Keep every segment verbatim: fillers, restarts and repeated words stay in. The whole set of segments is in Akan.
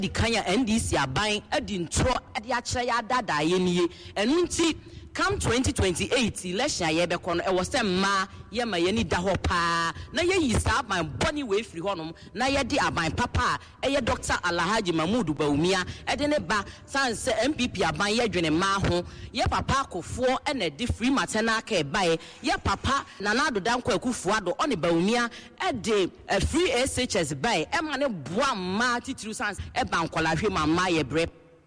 di kanya N D C aban edi ntro edi akyere ya dada ye nie enu nti come twenty twenty-eight election ye be kono e wo se ma ye ma ye ni da ho pa na ye yi sa aban boni we free honom na ye di aban papa e ye Doctor Alhaji Mahmood Bawumia e de ne ba sanse M P P aban ye dwene ma ho ye papa akofo e na di free maternal care bae ye papa Nana Addo Dankwa Akufo-Addo oni Bawumia e de free S H S bae e ma ne boa ma titru sanse e ban kwalahwe ma ma ye bre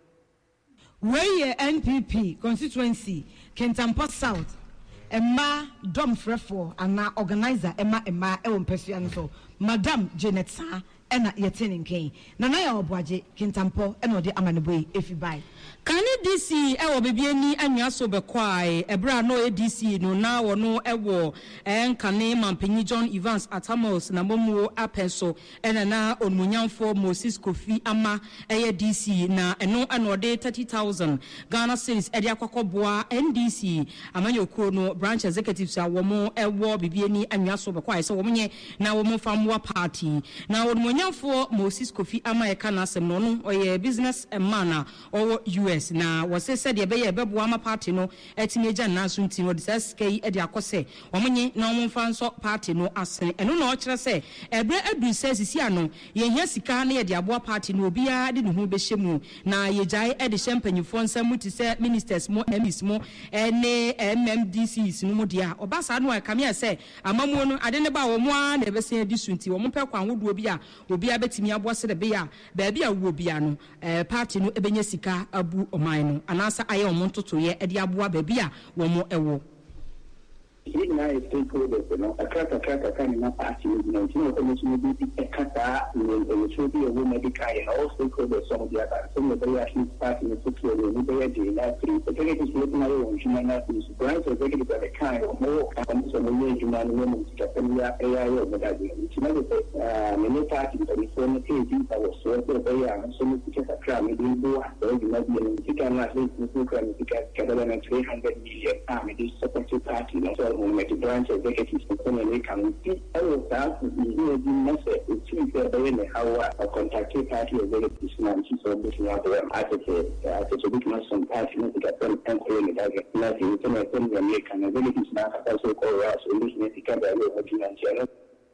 where N P P constituency Kintampo South Emma Dom Frefo and na organizer Emma Emma Ewon Pesuan so Madam Janet Sa ena yetenin ken Nana ya obuaje Kintampo ena ode amaneboy efibai Kani D C ewo bebieni anwa so bekwai ebra no D C no na wo no ewo enkane mampanyi John Evans Atamos na momu apenso ena na onmunyamfo Moses Kofi Ama eye D C na eno anode thirty thousand Ghana cedis ede akwakoboa N D C amanyokuo no branch executives a wo mo ewo bebieni anwa so bekwai so wo menye na wo mo famwa party na onmunyamfo Moses Kofi Ama e kana asem no no oye business man na owo U S na wose said ye be ye bebo ama party no etimeja na so nti no disaskai e de akose omonye na omfa nso party no asene eno na o kire se ebre adu sesisi ano ye hia sika na ye de aboa party no obia de ne ho be hyemu na ye jai e de champanyfo nsam ti se ministers mo M Ps mo ene M M D Cs no mo dia obasa no akame se amamu no ade ne ba wo mo a na be se di sunti wo mo pe kwa hodo obi a obi a betimi aboa se de be ya ba bia wo bia no eh party no ebenya sika abu oman no anasa aye omontoto ye ede aboa ba bia wo mo ewo Ina stakeholders no akaka kaka kan na party no no commission bi ekata no so bi o medical and all stakeholders so dia ka so no be at least party no so no be dey na free so take it to na yo human na so branch of executive the kind of more come so no ye human no mo tika familia aya yo mo da ji ti na so ah me party the so no ke ji pa so so be ya so no tika ka kra me di bo so di na bi no tika na at least no kra me tika ka da na three hundred million ah me di support party no so with the branch executives come and come see all of that is here the message is to say that how a contact party executives now so this is what I'm at it at the big some party to get them and calling it nothing to make them American executives now also call us in this meeting that we're working on channel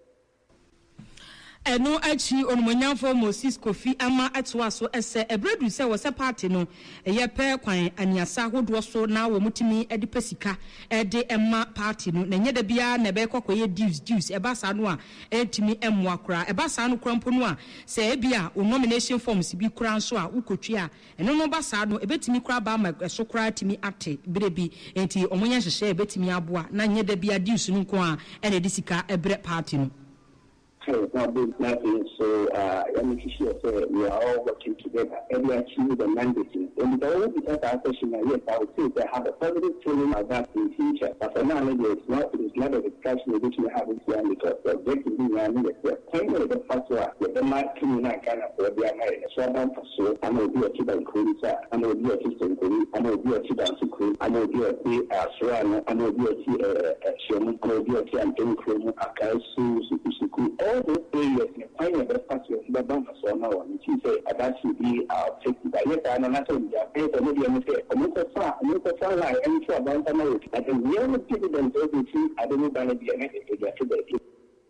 eno achi onmonyamfo Moses Kofi Ama atwa so ese ebredu se wo se party no eye pe kwan aniasa hodo so na wo mutimi ede pesika ede emma party no na nyeda bia na be kokoye dues dues eba sa no a etimi emwa kra eba sa no krampo no a se e bia o nomination forms bi kra so a ukotwi a eno no ba sa no ebetimi kra ba ma so kra timi ate brebi enti omonya hyehye ebetimi aboa na nyeda bia dues no nko a ene de sika ebre party no. So it's not big nothing. So uh, let me sure say we are all working together and we achieve the mandate. And the only because our question is yes, I would say they have a positive feeling of that in the future. But for now, maybe it's not. It's not a discussion which we have with them because the objective is not the primary the first one. The marketing not kind of for their marriage. So I'm for so I'm going to be a kid and cool. I'm going to be a kid and cool. I'm going to be a kid and cool. I'm going to be a kid and Serrano. I'm going to be a kid and Sherman. I'm going to be a kid and Incredible. I can't see all those areas in the final party of the bank so now which is a that should be our safety by yes and another the maybe I'm say I'm not far I'm not far like any for about now at the real dividend everything I don't know by the area to the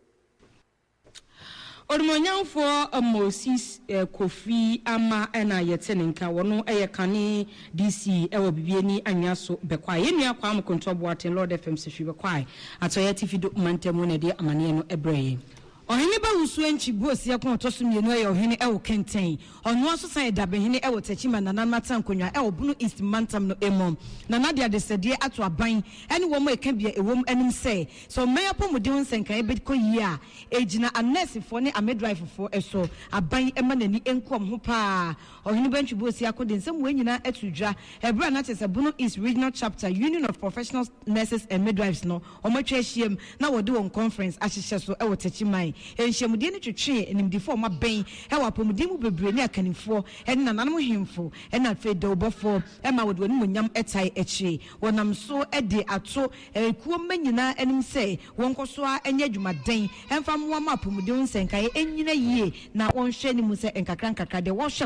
Ormonyamfo Moses Kofi Ama ena yetenenka wono eye kane D C ewo bibieni anwaso bekwa yenua kwa am control Aten Lord F M sehwe bekwa atoye tifido mantemu ne de amane no ebreye ohene ba husu enchi buosi akon otoso mienu e ohene e wo kenten ono aso san da behene e wo tachima na nanmata nkonwa e wo bunu East Mantam no emom na nadia de sede ato aban ene wo mo eka bia ewom anim se so meya pomuden nsenkan e bediko yi a ejina anesifo ne amedrive fo eso aban e ma nani enkom ho pa ohene ba enchi buosi akon de nsem we nyina etudwa ebra na chese bunu East Regional Chapter Union of Professional Nurses and Midwives no omotwa hiem na wo de won conference ahihye so e wo tachima enhyemudie ne twetwe enimdifo ma ben e wapomudie mu bebre ne akanifo ene nananom hemfo ene afe dawbofo e ma wodwani munyam etai echi wonam so e de ato ekuo manyina enim se wonkoso a enye adwumaden emfa mo ma apomudie nsenkae enyina yie na wonhwe ni mu se enkakra nkakra de wo